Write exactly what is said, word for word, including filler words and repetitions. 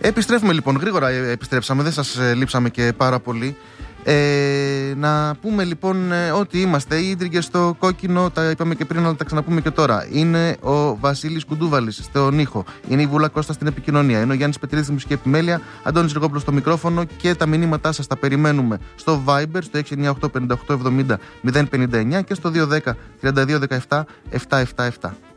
Επιστρέφουμε λοιπόν, γρήγορα επιστρέψαμε, δεν σας λείψαμε και πάρα πολύ. Ε, να πούμε λοιπόν ε, ότι είμαστε οι Ίντριγκερς στο κόκκινο, τα είπαμε και πριν, αλλά τα ξαναπούμε και τώρα. Είναι ο Βασίλης Κουντούβαλης στον ήχο, είναι η Βούλα Κώστα στην επικοινωνία, είναι ο Γιάννης Πετρίδης στη μουσική επιμέλεια, Αντώνης Ριγόπουλος στο μικρόφωνο, και τα μηνύματά σας τα περιμένουμε στο Viber, στο έξι εννιά οκτώ πέντε οκτώ εβδομήντα μηδέν πενήντα εννιά και στο δύο ένα μηδέν τριάντα δύο δεκαεπτά επτακόσια εβδομήντα επτά.